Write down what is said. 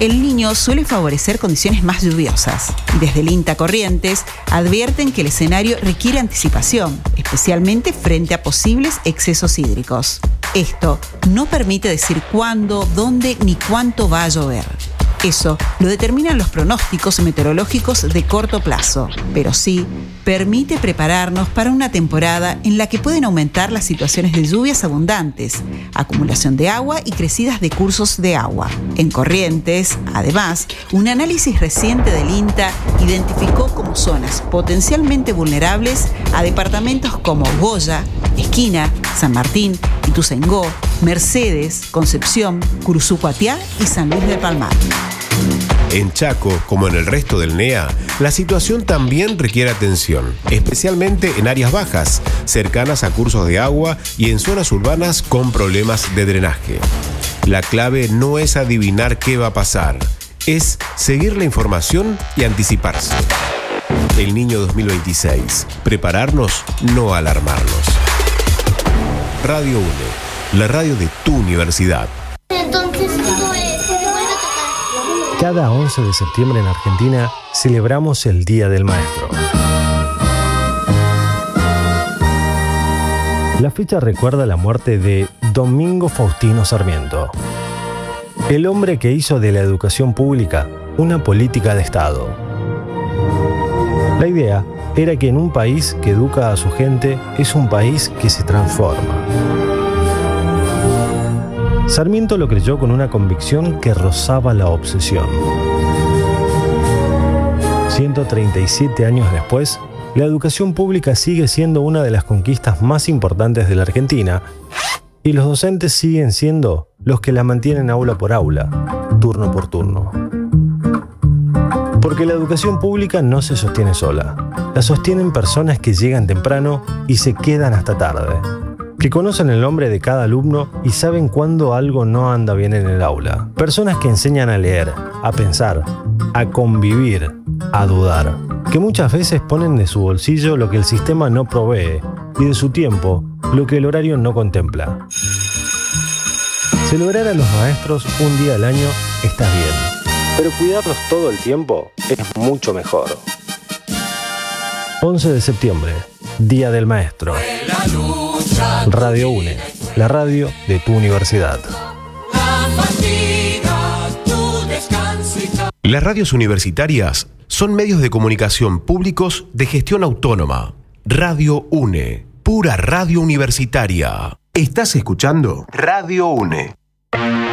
El Niño suele favorecer condiciones más lluviosas. Desde el INTA Corrientes advierten que el escenario requiere anticipación, especialmente frente a posibles excesos hídricos. Esto no permite decir cuándo, dónde ni cuánto va a llover. Eso lo determinan los pronósticos meteorológicos de corto plazo, pero sí permite prepararnos para una temporada en la que pueden aumentar las situaciones de lluvias abundantes, acumulación de agua y crecidas de cursos de agua. En Corrientes, además, un análisis reciente del INTA identificó como zonas potencialmente vulnerables a departamentos como Goya, Esquina, San Martín, Ituzaingó, Mercedes, Concepción, Curuzú-Cuatiá y San Luis del Palmar. En Chaco, como en el resto del NEA, la situación también requiere atención, especialmente en áreas bajas, cercanas a cursos de agua y en zonas urbanas con problemas de drenaje. La clave no es adivinar qué va a pasar, es seguir la información y anticiparse. El Niño 2026. Prepararnos, no alarmarnos. Radio UNE, la radio de tu universidad. Entonces, cada 11 de septiembre en Argentina celebramos el Día del Maestro. La fecha recuerda la muerte de Domingo Faustino Sarmiento, el hombre que hizo de la educación pública una política de Estado. La idea era que en un país que educa a su gente es un país que se transforma. Sarmiento lo creyó con una convicción que rozaba la obsesión. 137 años después, la educación pública sigue siendo una de las conquistas más importantes de la Argentina y los docentes siguen siendo los que la mantienen aula por aula, turno por turno. Porque la educación pública no se sostiene sola, la sostienen personas que llegan temprano y se quedan hasta tarde, que conocen el nombre de cada alumno y saben cuándo algo no anda bien en el aula. Personas que enseñan a leer, a pensar, a convivir, a dudar. Que muchas veces ponen de su bolsillo lo que el sistema no provee y de su tiempo lo que el horario no contempla. Celebrar a los maestros un día al año está bien, pero cuidarlos todo el tiempo es mucho mejor. 11 de septiembre, Día del Maestro. Radio UNE, la radio de tu universidad. Las radios universitarias son medios de comunicación públicos de gestión autónoma. Radio UNE, pura radio universitaria. ¿Estás escuchando? Radio UNE.